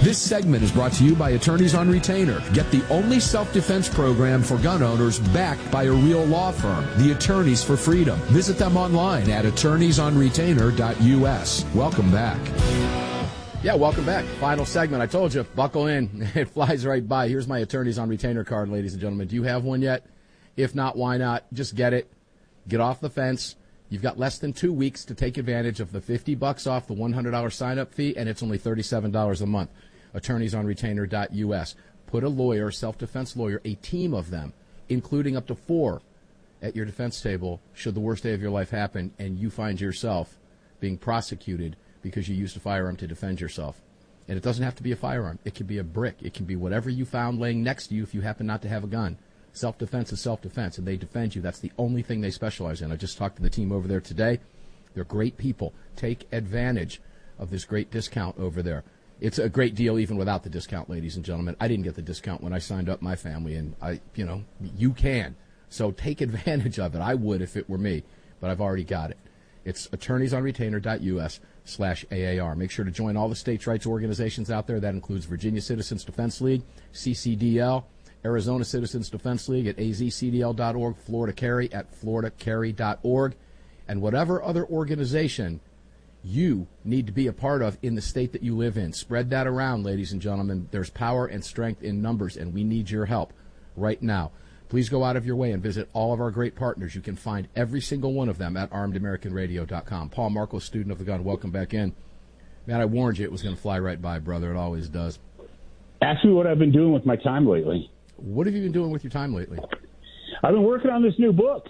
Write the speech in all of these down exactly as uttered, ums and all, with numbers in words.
This segment is brought to you by Attorneys on Retainer. Get the only self-defense program for gun owners backed by a real law firm, the Attorneys for Freedom. Visit them online at attorneys on retainer dot U S. Welcome back. Yeah, welcome back. Final segment. I told you, buckle in. It flies right by. Here's my Attorneys on Retainer card, ladies and gentlemen. Do you have one yet? If not, why not? Just get it. Get off the fence. You've got less than two weeks to take advantage of the fifty bucks off the one hundred dollars sign-up fee, and it's only thirty-seven dollars a month. attorneys on retainer dot U S. Put a lawyer, self-defense lawyer, a team of them, including up to four, at your defense table should the worst day of your life happen and you find yourself being prosecuted because you used a firearm to defend yourself. And it doesn't have to be a firearm. It can be a brick. It can be whatever you found laying next to you if you happen not to have a gun. Self-defense is self-defense, and they defend you. That's the only thing they specialize in. I just talked to the team over there today. They're great people. Take advantage of this great discount over there. It's a great deal even without the discount, ladies and gentlemen. I didn't get the discount when I signed up my family, and I, you know, you can. So take advantage of it. I would if it were me, but I've already got it. It's attorneys on retainer dot U S slash A A R. Make sure to join all the states' rights organizations out there. That includes Virginia Citizens Defense League, C C D L, Arizona Citizens Defense League at A Z C D L dot org, Florida Carry at Florida Carry dot org, and whatever other organization you need to be a part of in the state that you live in. Spread that around, ladies and gentlemen. There's power and strength in numbers, and we need your help right now. Please go out of your way and visit all of our great partners. You can find every single one of them at armed american radio dot com. Paul Marco, student of the gun, welcome back in. Man, I warned you it was going to fly right by, brother. It always does. Ask me what I've been doing with my time lately. What have you been doing with your time lately? I've been working on this new book.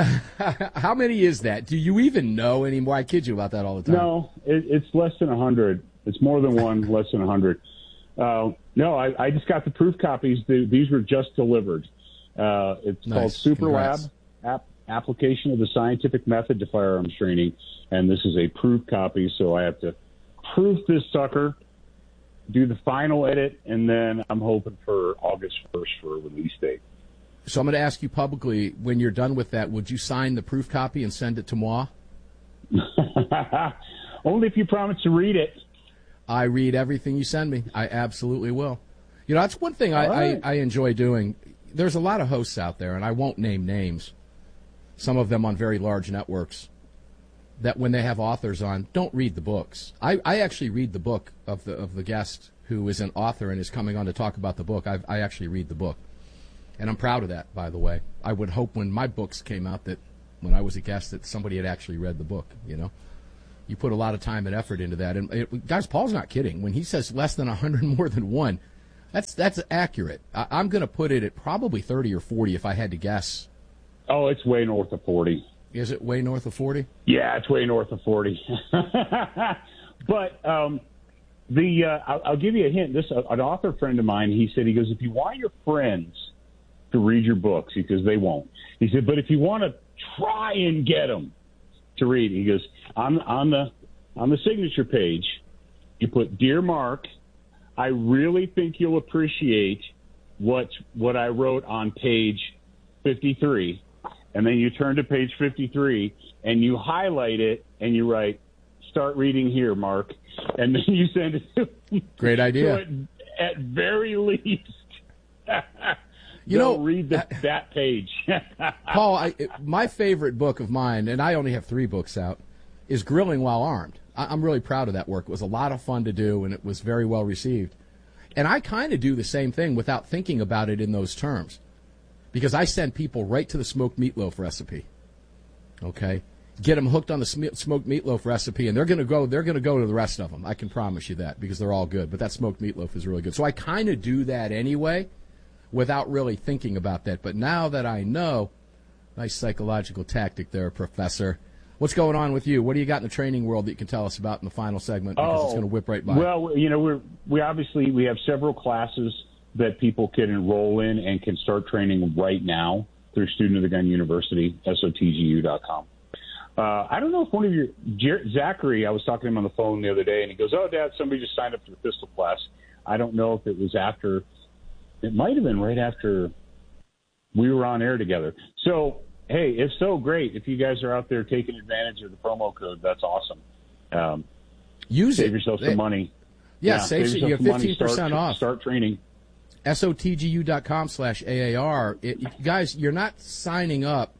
How many is that? Do you even know anymore? I kid you about that all the time. No, it, it's less than a hundred. It's more than one, less than a hundred. Uh, no, I, I just got the proof copies. The, these were just delivered. Uh, it's Nice. called Super Congrats. Lab, app, Application of the Scientific Method to Firearms Training, and this is a proof copy, so I have to proof this sucker, do the final edit, and then I'm hoping for August first for a release date. So I'm going to ask you publicly, when you're done with that, would you sign the proof copy and send it to moi? Only if you promise to read it. I read everything you send me. I absolutely will. You know, that's one thing I, right. I, I enjoy doing. There's a lot of hosts out there, and I won't name names, some of them on very large networks, that when they have authors on, don't read the books. I, I actually read the book of the of the guest who is an author and is coming on to talk about the book. I, I actually read the book. And I'm proud of that, by the way. I would hope when my books came out that when I was a guest that somebody had actually read the book, you know. You put a lot of time and effort into that. And, it, guys, Paul's not kidding. When he says less than one hundred more than one, that's that's accurate. I, I'm going to put it at probably thirty or forty if I had to guess. Oh, it's way north of forty. Is it way north of forty? Yeah, it's way north of forty. But um, the uh, I'll, I'll give you a hint. This uh, an author friend of mine, he said, he goes, if you want your friends to read your books, because they won't. He said, but if you want to try and get them to read, he goes, on on the on the signature page, you put, Dear Mark, I really think you'll appreciate what what I wrote on page fifty-three, and then you turn to page fifty-three and you highlight it and you write, start reading here, Mark, and then you send it to him. Great idea. So at, at very least. You Don't know, read the, that page. Paul, I, my favorite book of mine, and I only have three books out, is Grilling While Armed. I, I'm really proud of that work. It was a lot of fun to do, and it was very well received. And I kind of do the same thing without thinking about it in those terms, because I send people right to the smoked meatloaf recipe. Okay, get them hooked on the sm- smoked meatloaf recipe, and they're going to go. They're going to go to the rest of them. I can promise you that, because they're all good. But that smoked meatloaf is really good. So I kind of do that anyway, without really thinking about that. But now that I know, nice psychological tactic there, Professor. What's going on with you? What do you got in the training world that you can tell us about in the final segment? Because oh, it's going to whip right by. Well, you know, we're, we obviously we have several classes that people can enroll in and can start training right now through Student of the Gun University, S O T G U dot com. Uh, I don't know if one of your, Jer- Zachary, I was talking to him on the phone the other day, and he goes, oh, Dad, somebody just signed up for the pistol class. I don't know if it was after. It might have been right after we were on air together. So, hey, if so, great. If you guys are out there taking advantage of the promo code, that's awesome. Um, Use save it. yourself some They, money. Yeah, yeah saves save you. You some get money, fifteen percent start, off. Start training. S O T G U dot com slash A A R. It, guys, you're not signing up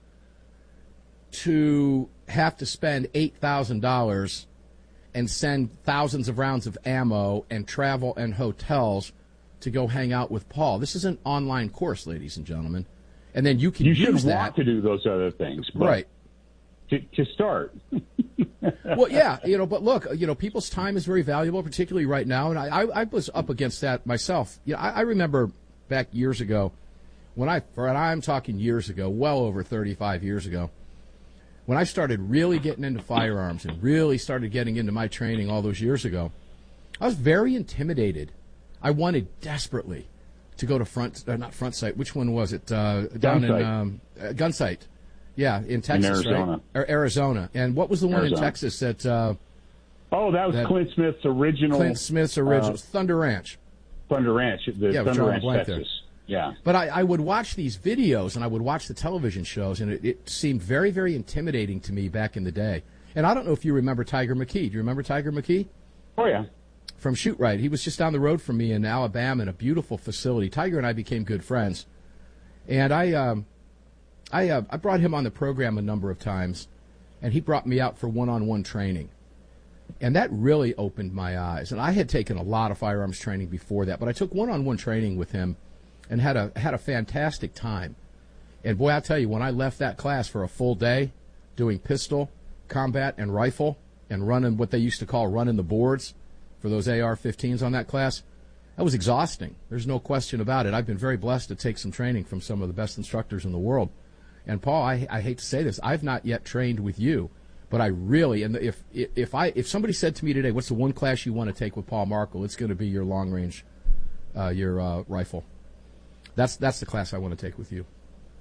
to have to spend eight thousand dollars and send thousands of rounds of ammo and travel and hotels to go hang out with Paul. This is an online course, ladies and gentlemen. And then you can you use should that. want to do those other things. But right. To, to start. Well, yeah, you know, but look, you know, people's time is very valuable, particularly right now. And I, I, I was up against that myself. You know, I, I remember back years ago when I, and I'm talking years ago, well over thirty-five years ago, when I started really getting into firearms and really started getting into my training all those years ago, I was very intimidated. I wanted desperately to go to front, uh, not front sight. Which one was it? Uh, down in um, uh, Gunsight. Yeah, in Texas, in Arizona. right? Or Arizona. And what was the one Arizona. in Texas that? Uh, oh, that was that Clint Smith's original. Clint Smith's original uh, Thunder Ranch. Thunder Ranch, the yeah, Thunder Ranch, Texas. There. Yeah. But I, I would watch these videos and I would watch the television shows, and it, it seemed very, very intimidating to me back in the day. And I don't know if you remember Tiger McKee. Do you remember Tiger McKee? Oh, yeah. From Shoot Right. He was just down the road from me in Alabama in a beautiful facility. Tiger and I became good friends. And I um, I, uh, I brought him on the program a number of times, and he brought me out for one-on-one training. And that really opened my eyes. And I had taken a lot of firearms training before that, but I took one-on-one training with him and had a had a fantastic time. And boy, I'll tell you, when I left that class for a full day doing pistol, combat, and rifle, and running what they used to call running the boards for those A R fifteens on that class, that was exhausting. There's no question about it. I've been very blessed to take some training from some of the best instructors in the world. And Paul, I, I hate to say this, I've not yet trained with you, but I really, and if if I if somebody said to me today, what's the one class you want to take with Paul Markel, it's going to be your long range, uh, your uh, rifle. That's that's the class I want to take with you.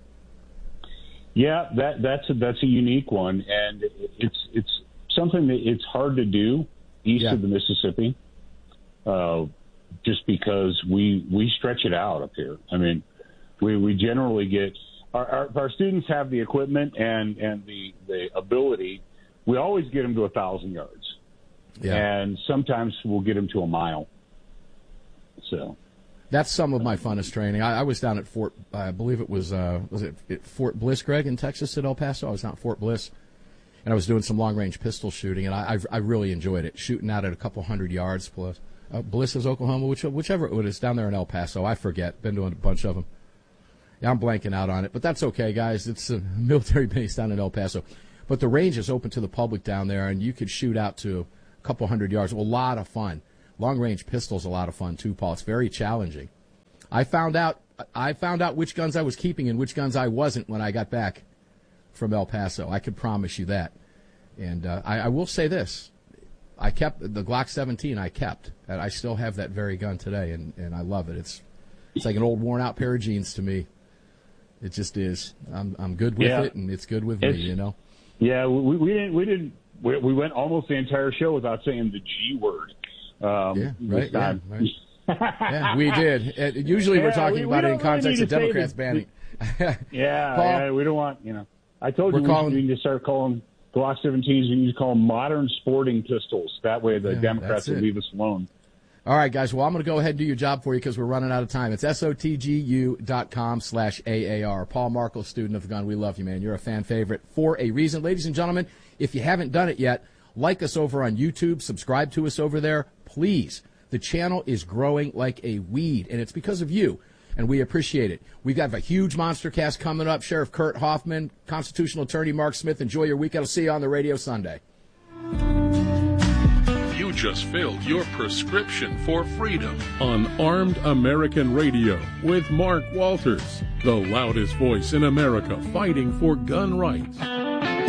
Yeah, that that's a, that's a unique one, and it's it's something that it's hard to do east yeah. of the Mississippi, uh, just because we we stretch it out up here. I mean, we we generally get our our, our students have the equipment and and the the ability. We always get them to a thousand yards, yeah. and sometimes we'll get them to a mile. So. That's some of my funnest training. I, I was down at Fort, I believe it was, uh, was it, it Fort Bliss, Greg, in Texas at El Paso? I was down at Fort Bliss, and I was doing some long-range pistol shooting, and I, I, I really enjoyed it, shooting out at a couple hundred yards plus. Uh, Bliss is Oklahoma, which, whichever it is, down there in El Paso. I forget. Been doing a bunch of them. Yeah, I'm blanking out on it, but that's okay, guys. It's a military base down in El Paso. But the range is open to the public down there, and you could shoot out to a couple hundred yards. Well, a lot of fun. Long-range pistol's a lot of fun, too, Paul. It's very challenging. I found out I found out which guns I was keeping and which guns I wasn't when I got back from El Paso. I could promise you that. And uh, I, I will say this. I kept the Glock seventeen I kept. And I still have that very gun today, and, and I love it. It's it's like an old worn-out pair of jeans to me. It just is. I'm I'm good with yeah. it, and it's good with it's, me, you know? Yeah, we, we didn't we didn't we, we went almost the entire show without saying the G word. Um, yeah, right, yeah, right. Yeah, we did. Uh, usually yeah, we're talking we, about we it in context of Democrats the, banning. yeah, Paul, yeah, we don't want, you know. I told you we calling, need to start calling Glock seventeens, we need to call them modern sporting pistols. That way the yeah, Democrats will leave us alone. All right, guys. Well, I'm going to go ahead and do your job for you because we're running out of time. It's S O T G U dot com slash A A R. Paul Markel, student of the gun. We love you, man. You're a fan favorite for a reason. Ladies and gentlemen, if you haven't done it yet, like us over on YouTube. Subscribe to us over there. Please. The channel is growing like a weed, and it's because of you, and we appreciate it. We've got a huge monster cast coming up. Sheriff Kurt Hoffman, Constitutional Attorney Mark Smith. Enjoy your week. I'll see you on the radio Sunday. You just filled your prescription for freedom on Armed American Radio with Mark Walters, the loudest voice in America fighting for gun rights.